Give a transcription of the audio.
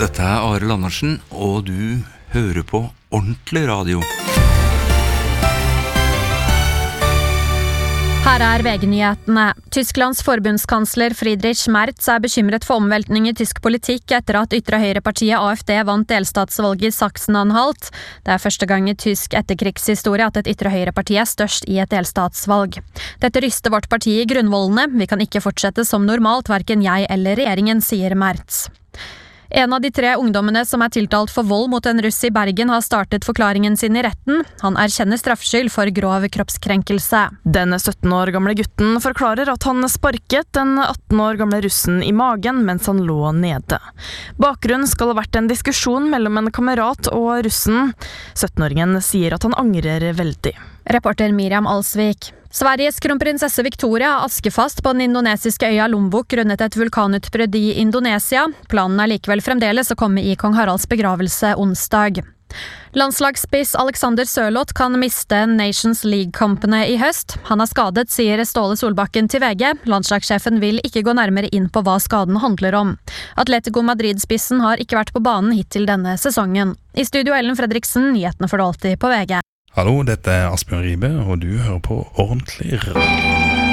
Dette Arild Andersen, og du hører på Ordentlig Radio. Her VG-nyhetene. Tysklands forbundskansler Friedrich Merz bekymret for omveltning I tysk politikk etter at ytre høyrepartiet AfD vant delstatsvalget I Sachsen-Anhalt. Det første gang I tysk etterkrigshistorie at et ytre høyreparti størst I et delstatsvalg. Dette ryster vårt parti I grunnvollene. Vi kan ikke fortsette som normalt, hverken jeg eller regjeringen, sier Merz. En av de 3 ungdommene som tiltalt for vold mot en russ I Bergen har startet forklaringen sin I retten. Han erkjenner straffskyld for grov kroppskrenkelse. Den 17 år gamle gutten forklarer at han sparket den 18 år gamle russen I magen mens han lå nede. Bakgrunnen skal ha vært en diskusjon mellom en kamerat og russen. 17-åringen sier at han angrer veldig. Reporter Miriam Alsvik. Sveriges kronprinsesse Victoria askefast på den indonesiske øya Lombok grunnet et vulkanutbrudd I Indonesia. Planen likevel fremdeles å komme I kong Haralds begravelse onsdag. Landslagsspiss Alexander Sørloth kan miste Nations League-kampene I høst. Han skadet, sier Ståle Solbakken til VG. Landslagssjefen vil ikke gå nærmere inn på hva skaden handler om. Atletico Madrid-spissen har ikke vært på banen hittil denne sesongen. I studio Ellen Fredriksen, nyhetene for det alltid på VG. Hallo, dette Asbjørn Ribe, og du hører på Ordentlig Radio.